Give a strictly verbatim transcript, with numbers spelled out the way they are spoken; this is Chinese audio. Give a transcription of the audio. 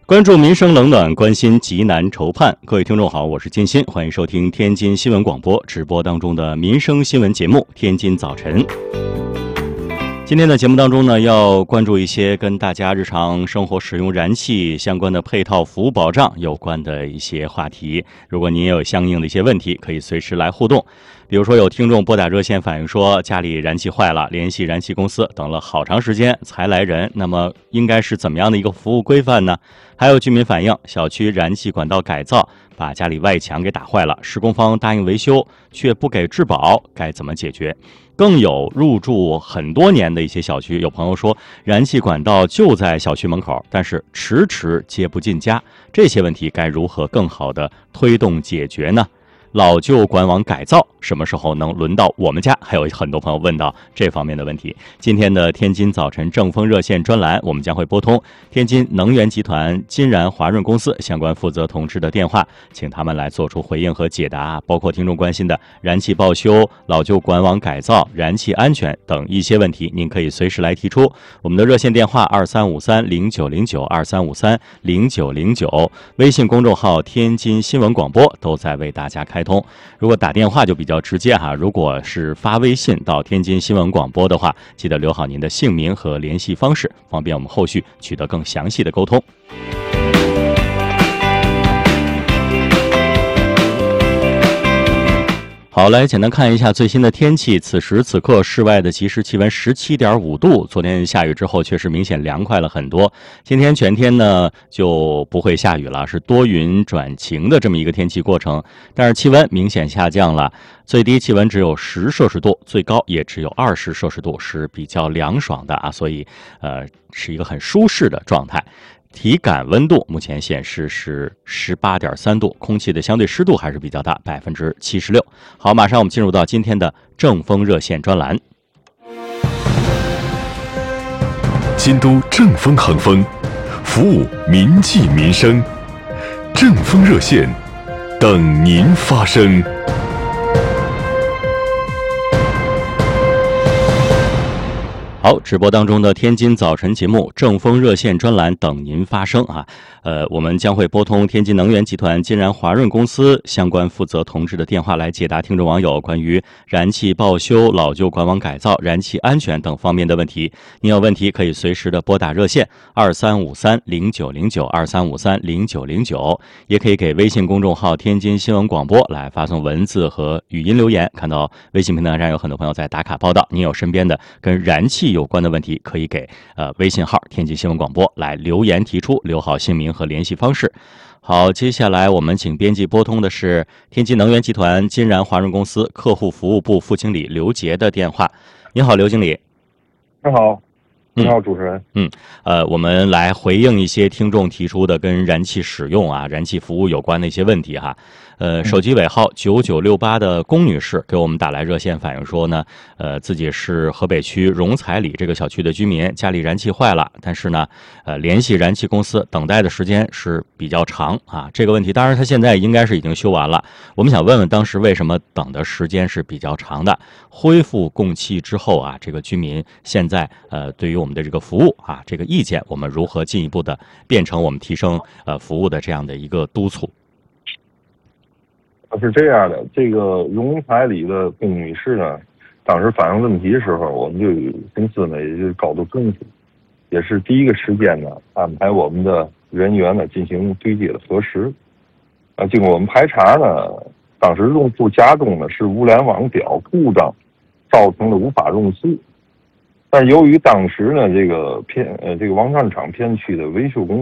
关注民生冷暖，关心急难愁盼。各位听众好，我是金鑫，欢迎收听天津新闻广播直播当中的民生新闻节目《天津早晨》。今天的节目当中呢，要关注一些跟大家日常生活使用燃气相关的配套服务保障有关的一些话题。如果您也有相应的一些问题，可以随时来互动。比如说有听众拨打热线反映说家里燃气坏了，联系燃气公司等了好长时间才来人，那么应该是怎么样的一个服务规范呢？还有居民反映小区燃气管道改造把家里外墙给打坏了，施工方答应维修却不给质保，该怎么解决？更有入住很多年的一些小区，有朋友说燃气管道就在小区门口，但是迟迟接不进家，这些问题该如何更好的推动解决呢？老旧管网改造什么时候能轮到我们家？还有很多朋友问到这方面的问题。今天的天津早晨正风热线专栏，我们将会拨通天津能源集团金燃华润公司相关负责同志的电话，请他们来做出回应和解答，包括听众关心的燃气报修、老旧管网改造、燃气安全等一些问题，您可以随时来提出。我们的热线电话二三五三零九零九二三五三零九零九，微信公众号天津新闻广播都在为大家开通。如果打电话就比较直接哈，如果是发微信到天津新闻广播的话，记得留好您的姓名和联系方式，方便我们后续取得更详细的沟通。好，来简单看一下最新的天气。此时此刻，室外的即时气温十七点五度。昨天下雨之后，确实明显凉快了很多。今天全天呢就不会下雨了，是多云转晴的这么一个天气过程。但是气温明显下降了，最低气温只有十摄氏度，最高也只有二十摄氏度，是比较凉爽的啊，所以呃是一个很舒适的状态。体感温度目前显示是十八点三度，空气的相对湿度还是比较大，百分之七十六。好，马上我们进入到今天的正风热线专栏。 新都正风恒风，服务民计民生，正风热线，等您发声。 好，直播当中的天津早晨节目正风热线专栏等您发声啊！呃，我们将会拨通天津能源集团金燃华润公司相关负责同志的电话，来解答听众网友关于燃气报修、老旧管网改造、燃气安全等方面的问题。您有问题可以随时的拨打热线二三五三零九零九二三五三零九零九，也可以给微信公众号天津新闻广播来发送文字和语音留言。看到微信平台上有很多朋友在打卡报道，您有身边的跟燃气有关的问题，可以给呃微信号天津新闻广播来留言提出，留好姓名和联系方式。好，接下来我们请编辑拨通的是天津能源集团金燃华润公司客户服务部副经理刘杰的电话。你好，刘经理。 你好，你好，主持人。 嗯，呃，我们来回应一些听众提出的跟燃气使用啊、燃气服务有关的一些问题哈。呃，手机尾号九九六八的龚女士给我们打来热线反映说呢，呃，自己是河北区荣彩里这个小区的居民，家里燃气坏了，但是呢，呃，联系燃气公司等待的时间是比较长啊。这个问题，当然他现在应该是已经修完了。我们想问问，当时为什么等的时间是比较长的？恢复供气之后啊，这个居民现在呃，对于我们的这个服务啊，这个意见，我们如何进一步的变成我们提升呃服务的这样的一个督促？ 是这样的，这个荣彩里的龚女士呢，当时反映问题的时候，我们就公司呢也就高度重视，也是第一个时间呢安排我们的人员呢进行对接的核实。啊，经过我们排查呢，当时用户家中呢是物联网表故障，造成了无法用户。但是由于当时呢这个偏呃这个网站厂片区的维修工